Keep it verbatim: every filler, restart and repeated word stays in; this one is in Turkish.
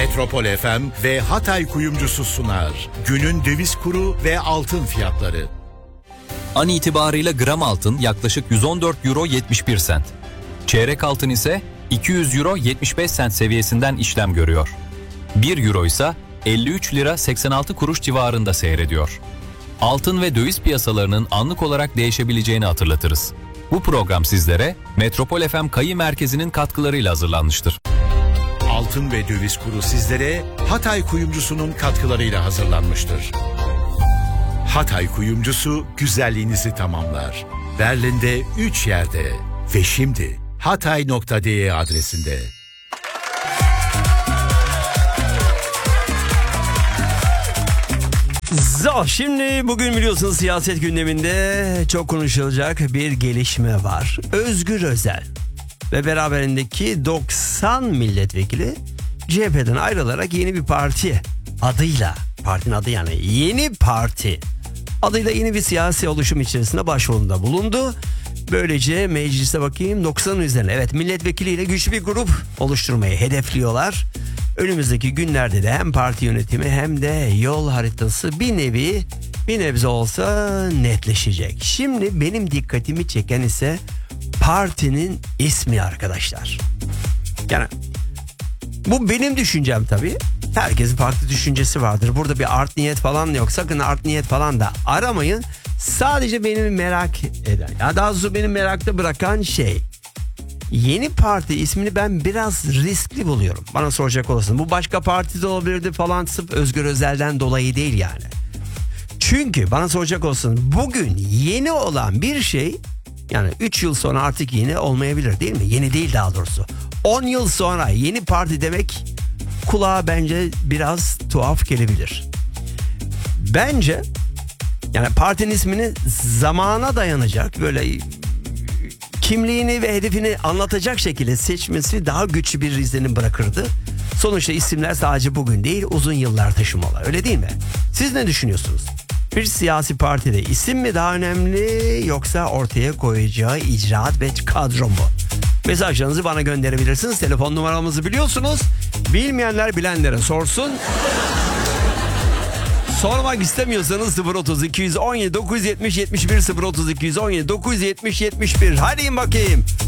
Metropol F M ve Hatay Kuyumcusu sunar. Günün döviz kuru ve altın fiyatları. An itibarıyla gram altın yaklaşık yüz on dört euro yetmiş bir sent. Çeyrek altın ise iki yüz euro yetmiş beş sent seviyesinden işlem görüyor. bir euro ise elli üç lira seksen altı kuruş civarında seyrediyor. Altın ve döviz piyasalarının anlık olarak değişebileceğini hatırlatırız. Bu program sizlere Metropol F M Kayı Merkezi'nin katkılarıyla hazırlanmıştır. Altın ve döviz kuru sizlere Hatay Kuyumcusu'nun katkılarıyla hazırlanmıştır. Hatay Kuyumcusu güzelliğinizi tamamlar. Berlin'de üç yerde ve şimdi hatay nokta de adresinde. So, şimdi bugün biliyorsunuz siyaset gündeminde çok konuşulacak bir gelişme var. Özgür Özel ve beraberindeki doksan milletvekili C H P'den ayrılarak yeni bir parti adıyla, partinin adı yani Yeni Parti adıyla yeni bir siyasi oluşum içerisinde başvurunda bulundu. Böylece mecliste bakayım doksanın üzerine evet milletvekiliyle güçlü bir grup oluşturmayı hedefliyorlar. Önümüzdeki günlerde de hem parti yönetimi hem de yol haritası bir nevi bir nebze olsa netleşecek. Şimdi benim dikkatimi çeken ise partinin ismi arkadaşlar. Yani bu benim düşüncem tabii. Herkesin farklı düşüncesi vardır. Burada bir art niyet falan yok. Sakın art niyet falan da aramayın. Sadece beni merak eden, ya daha doğrusu beni merakta bırakan şey. Yeni Parti ismini ben biraz riskli buluyorum. Bana soracak olursun. Bu başka partide olabilirdi falan, sırf Özgür Özel'den dolayı değil yani. Çünkü bana soracak olursun, bugün yeni olan bir şey yani üç yıl sonra artık yeni olmayabilir değil mi? Yeni değil daha doğrusu. on yıl sonra yeni parti demek kulağa bence biraz tuhaf gelebilir. Bence yani partinin ismini zamana dayanacak, böyle kimliğini ve hedefini anlatacak şekilde seçmesi daha güçlü bir izlenim bırakırdı. Sonuçta isimler sadece bugün değil, uzun yıllar taşımalı, öyle değil mi? Siz ne düşünüyorsunuz? Bir siyasi partide isim mi daha önemli, yoksa ortaya koyacağı icraat ve kadro mu? Mesajlarınızı bana gönderebilirsiniz. Telefon numaramızı biliyorsunuz. Bilmeyenler bilenlere sorsun. Sormak istemiyorsanız sıfır otuz iki on yedi dokuz yüz yetmiş yetmiş bir sıfır otuz iki on yedi dokuz yüz yetmiş yetmiş bir. Hadi bakayım.